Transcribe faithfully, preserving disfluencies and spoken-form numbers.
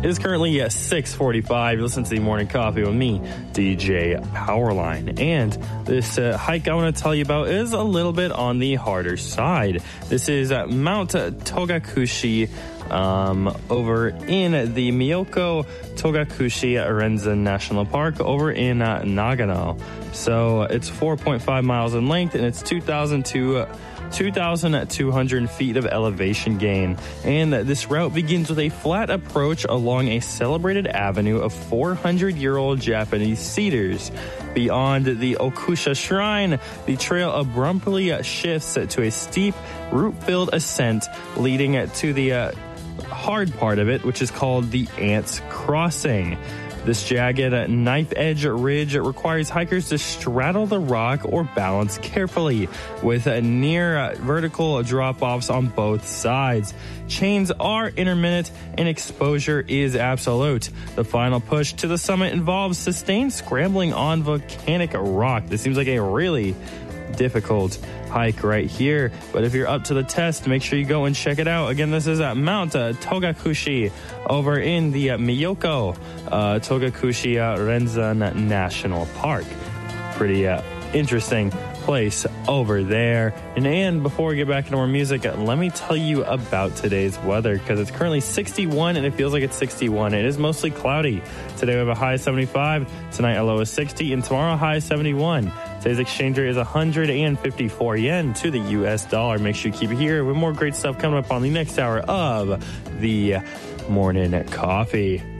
It is currently at six forty-five. Listen to the morning coffee with me, D J Powerline. And this uh, hike I want to tell you about is a little bit on the harder side. This is uh, Mount Togakushi um, over in the Miyoko Togakushi Renzen National Park over in uh, Nagano. So it's four point five miles in length and it's two thousand two hundred feet of elevation gain. And this route begins with a flat approach along a celebrated avenue of four hundred year old Japanese cedars. Beyond the Okusha Shrine, the trail abruptly shifts to a steep, root-filled ascent leading to the uh, hard part of it, which is called the Ants Crossing. This jagged knife-edge ridge requires hikers to straddle the rock or balance carefully, with near vertical drop-offs on both sides. Chains are intermittent and exposure is absolute. The final push to the summit involves sustained scrambling on volcanic rock. This seems like a really difficult hike right here, but if you're up to the test, make sure you go and check it out. Again, this is at Mount uh, Togakushi over in the uh, Miyoko uh, Togakushi uh, Renzen National Park. Pretty uh, interesting place over there. And, and before we get back into more music, let me tell you about today's weather, because it's currently sixty-one and it feels like it's sixty-one. It is mostly cloudy. Today we have a high of seventy-five, tonight a low of sixty, and tomorrow a high of seventy-one. Today's exchange rate is one hundred fifty-four yen to the U S dollar. Make sure you keep it here with more great stuff coming up on the next hour of the Morning Coffee.